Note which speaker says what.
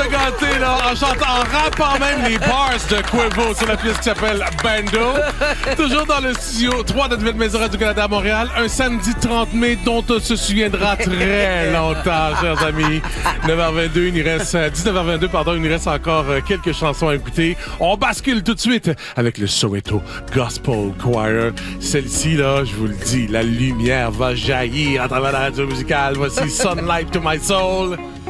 Speaker 1: se gâter là, en rappant même les bars de Quavo sur la pièce qui s'appelle Bando. Toujours dans le studio 3 de Nouvelle Maison Radio-Canada à Montréal. Un samedi 30 mai dont on se souviendra très longtemps, chers amis. 9h22, il nous reste 19h22, pardon, il nous reste encore quelques chansons à écouter. On bascule tout de suite avec le Soweto Gospel Choir. Celle-ci, là, je vous le dis, la lumière va jaillir à travers la radio musicale. Voici Sunlight to My Soul.